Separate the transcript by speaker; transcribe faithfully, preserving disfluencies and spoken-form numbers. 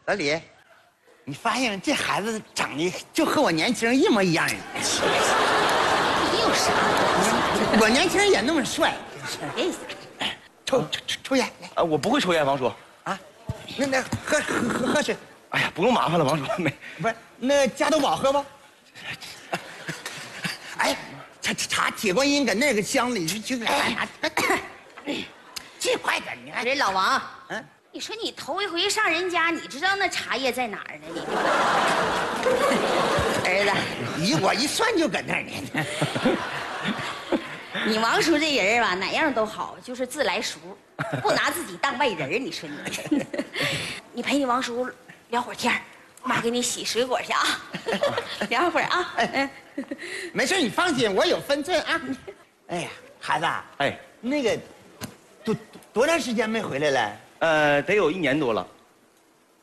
Speaker 1: 老李，你发现这孩子长得就和我年轻人一模一样。
Speaker 2: 你有啥？
Speaker 1: 我年轻人也那么帅。
Speaker 2: 意思。
Speaker 1: 抽抽抽抽烟来
Speaker 3: 啊，我不会抽烟，王叔。
Speaker 1: 啊，那那喝喝喝喝水。
Speaker 3: 哎呀，不用麻烦了，王叔。没，
Speaker 1: 不是那加多宝喝不？哎，茶茶铁观音搁那个箱里去去。哎呀，这快点！你看
Speaker 2: 这老王，
Speaker 1: 嗯，
Speaker 2: 你说你头一回上人家，你知道那茶叶在哪儿呢？你儿子，
Speaker 1: 一我一算就搁那儿呢。
Speaker 2: 你王叔这人吧，哪样都好，就是自来熟，不拿自己当外人。你说你，你陪你王叔聊会儿天，妈给你洗水果去啊，聊会儿啊。嗯，
Speaker 1: 没事，你放心，我有分寸啊。哎呀，孩子，
Speaker 3: 哎，
Speaker 1: 那个多多长时间没回来了？
Speaker 3: 呃，得有一年多了。